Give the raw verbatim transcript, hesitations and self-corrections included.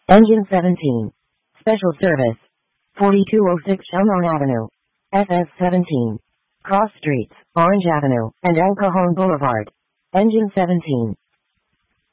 Engine seventeen. Special Service. forty-two oh six Shelmon Avenue. S S seventeen. Cross Streets, Orange Avenue, and El Cajon Boulevard. Engine seventeen.